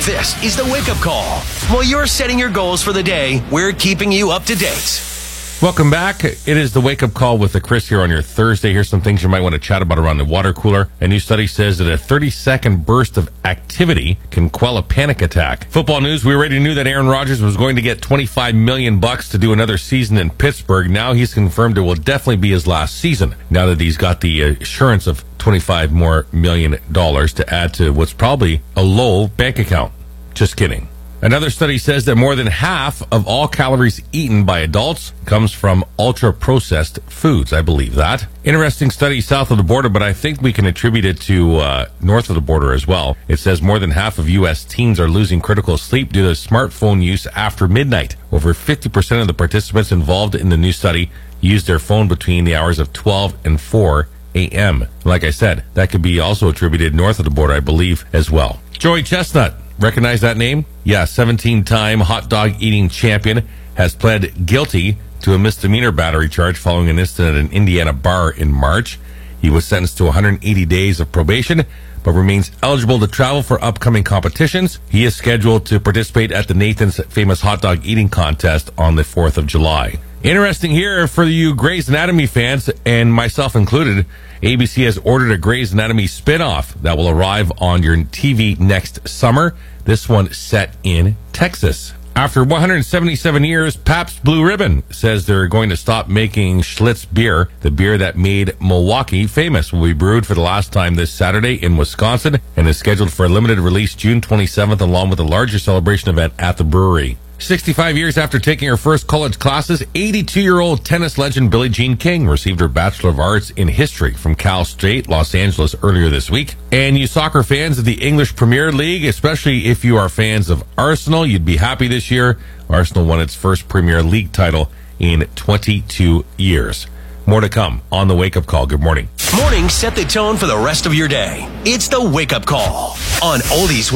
This is the Wake Up Call. While you're setting your goals for the day, we're keeping you up to date. Welcome back. It is the Wake Up Call with the Chris here on your Thursday. Here's some things you might want to chat about around the water cooler. A new study says that a 30-second burst of activity can quell a panic attack. Football news, we already knew that Aaron Rodgers was going to get $25 million to do another season in Pittsburgh. Now he's confirmed it will definitely be his last season, now that he's got the assurance of $25 million to add to what's probably a low bank account. Just kidding. Another study says that more than half of all calories eaten by adults comes from ultra-processed foods. I believe that. Interesting study south of the border, but I think we can attribute it to north of the border as well. It says more than half of U.S. teens are losing critical sleep due to smartphone use after midnight. Over 50% of the participants involved in the new study used their phone between the hours of 12 and 4 a.m. Like I said, that could be also attributed north of the border, I believe, as well. Joey Chestnut. Recognize that name? Yeah, 17-time hot dog eating champion has pled guilty to a misdemeanor battery charge following an incident at an Indiana bar in March. He was sentenced to 180 days of probation, but remains eligible to travel for upcoming competitions. He is scheduled to participate at the Nathan's Famous Hot Dog Eating Contest on the 4th of July. Interesting here for you Grey's Anatomy fans, and myself included, ABC has ordered a Grey's Anatomy spin-off that will arrive on your TV next summer. This one set in Texas. After 177 years, Pabst Blue Ribbon says they're going to stop making Schlitz beer. The beer that made Milwaukee famous will be brewed for the last time this Saturday in Wisconsin and is scheduled for a limited release June 27th, along with a larger celebration event at the brewery. 65 years after taking her first college classes, 82-year-old tennis legend Billie Jean King received her Bachelor of Arts in History from Cal State Los Angeles earlier this week. And you soccer fans of the English Premier League, especially if you are fans of Arsenal, you'd be happy this year. Arsenal won its first Premier League title in 22 years. More to come on the Wake Up Call. Good morning. Mornings set the tone for the rest of your day. It's the Wake Up Call on Oldies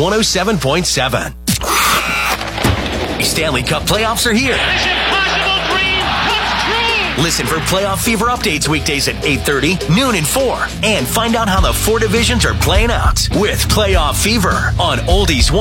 107.7. Stanley Cup playoffs are here. This impossible dream comes true. Listen for playoff fever updates weekdays at 8:30, noon, and 4. And find out how the 4 divisions are playing out with Playoff Fever on Oldies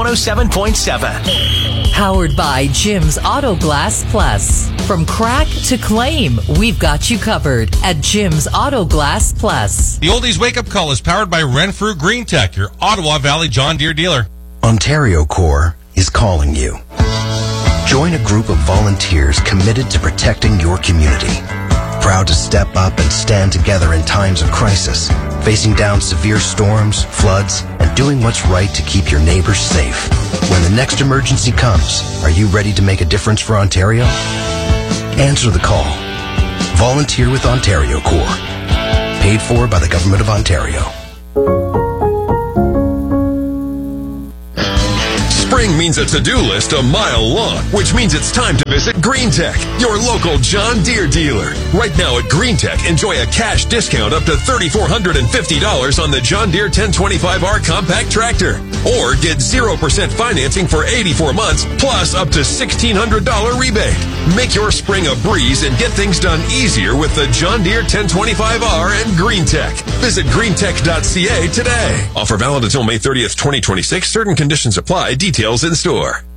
107.7. Powered by Jim's Auto Glass Plus. From crack to claim, we've got you covered at Jim's Auto Glass Plus. The Oldies Wake Up Call is powered by Renfrew Green Tech, your Ottawa Valley John Deere dealer. Ontario Corps is calling you. Join a group of volunteers committed to protecting your community. Proud to step up and stand together in times of crisis, facing down severe storms, floods, and doing what's right to keep your neighbors safe. When the next emergency comes, are you ready to make a difference for Ontario? Answer the call. Volunteer with Ontario Corps. Paid for by the Government of Ontario. Spring means a to-do list a mile long, which means it's time to visit Green Tech, your local John Deere dealer. Right now at Green Tech, enjoy a cash discount up to $3,450 on the John Deere 1025R compact tractor. Or get 0% financing for 84 months, plus up to $1,600 rebate. Make your spring a breeze and get things done easier with the John Deere 1025R and Green Tech. Visit greentech.ca today. Offer valid until May 30th, 2026. Certain conditions apply. Details in store.